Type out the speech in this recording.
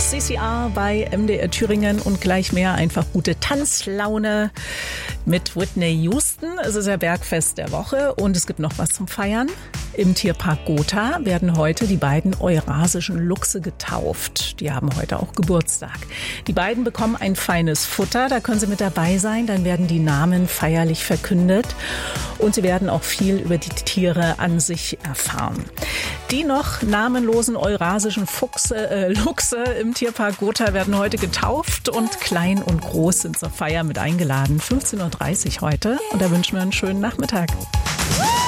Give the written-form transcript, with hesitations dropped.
CCR bei MDR Thüringen und gleich mehr. Einfach gute Tanzlaune mit Whitney Houston. Es ist ja Bergfest der Woche und es gibt noch was zum Feiern. Im Tierpark Gotha werden heute die beiden eurasischen Luchse getauft. Die haben heute auch Geburtstag. Die beiden bekommen ein feines Futter, da können sie mit dabei sein. Dann werden die Namen feierlich verkündet und sie werden auch viel über die Tiere an sich erfahren. Die noch namenlosen eurasischen Luchse im Tierpark Gotha werden heute getauft und klein und groß sind zur Feier mit eingeladen. 15:30 Uhr heute und da wünschen wir einen schönen Nachmittag.